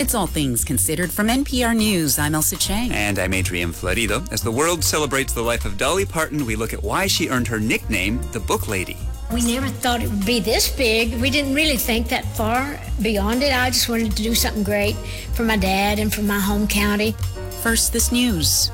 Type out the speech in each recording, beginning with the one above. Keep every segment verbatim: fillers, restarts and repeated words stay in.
It's All Things Considered from N P R News. I'm Elsa Chang. And I'm Adrian Florido. As the world celebrates the life of Dolly Parton, we look at why she earned her nickname, the Book Lady. We never thought it would be this big. We didn't really think that far beyond it. I just wanted to do something great for my dad and for my home county. First, this news.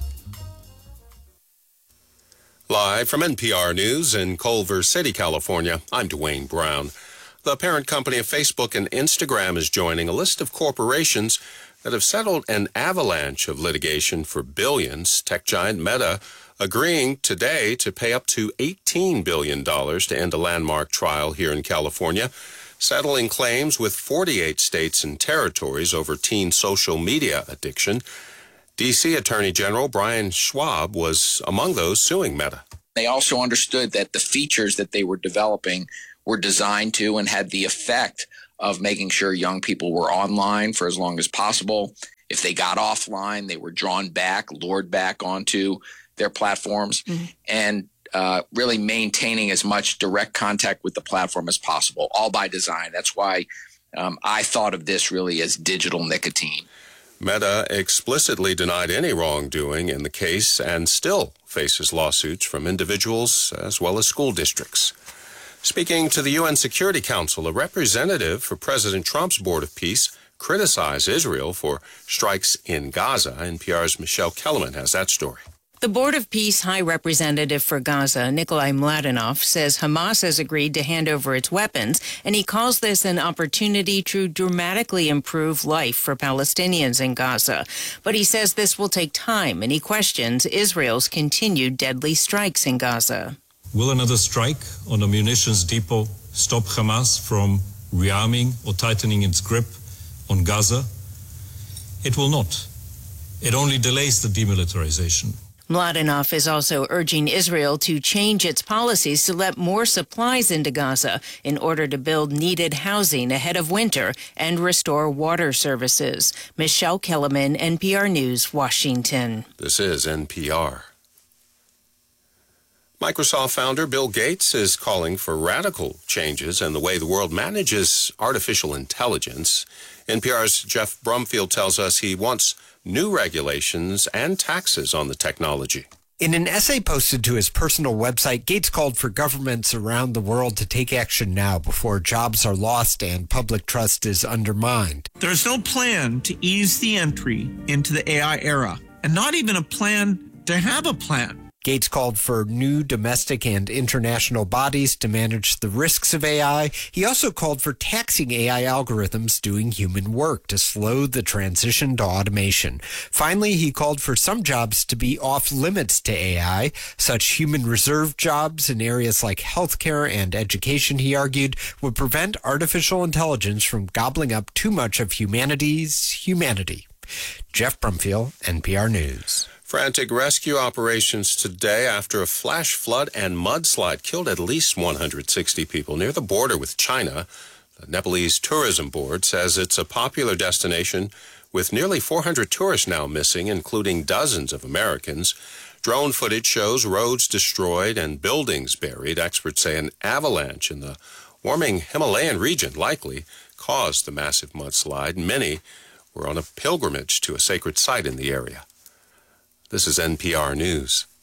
Live from N P R News in Culver City, California, I'm Dwayne Brown. The parent company of Facebook and Instagram is joining a list of corporations that have settled an avalanche of litigation for billions. Tech giant Meta agreeing today to pay up to eighteen billion dollars to end a landmark trial here in California, settling claims with forty-eight states and territories over teen social media addiction. D C Attorney General Brian Schwab was among those suing Meta. They also understood that the features that they were developing were designed to and had the effect of making sure young people were online for as long as possible. If they got offline, they were drawn back, lured back onto their platforms, mm-hmm. and uh, really maintaining as much direct contact with the platform as possible, all by design. That's why um, I thought of this really as digital nicotine. Meta explicitly denied any wrongdoing in the case and still faces lawsuits from individuals as well as school districts. Speaking to the U N Security Council, a representative for President Trump's Board of Peace criticized Israel for strikes in Gaza. N P R's Michelle Kellerman has that story. The Board of Peace High Representative for Gaza, Nikolai Mladenov, says Hamas has agreed to hand over its weapons, and he calls this an opportunity to dramatically improve life for Palestinians in Gaza. But he says this will take time, and he questions Israel's continued deadly strikes in Gaza. Will another strike on a munitions depot stop Hamas from rearming or tightening its grip on Gaza? It will not. It only delays the demilitarization. Mladenov is also urging Israel to change its policies to let more supplies into Gaza in order to build needed housing ahead of winter and restore water services. Michelle Kellerman, N P R News, Washington. This is N P R. Microsoft founder Bill Gates is calling for radical changes in the way the world manages artificial intelligence. N P R's Jeff Brumfield tells us he wants new regulations and taxes on the technology. In an essay posted to his personal website, Gates called for governments around the world to take action now before jobs are lost and public trust is undermined. There's no plan to ease the entry into the A I era, and not even a plan to have a plan. Gates called for new domestic and international bodies to manage the risks of A I. He also called for taxing A I algorithms doing human work to slow the transition to automation. Finally, he called for some jobs to be off limits to A I. Such human reserve jobs in areas like healthcare and education, he argued, would prevent artificial intelligence from gobbling up too much of humanity's humanity. Jeff Brumfield, N P R News. Frantic rescue operations today after a flash flood and mudslide killed at least one hundred sixty people near the border with China. The Nepalese Tourism Board says it's a popular destination with nearly four hundred tourists now missing, including dozens of Americans. Drone footage shows roads destroyed and buildings buried. Experts say an avalanche in the warming Himalayan region likely caused the massive mudslide. Many were on a pilgrimage to a sacred site in the area. This is N P R News.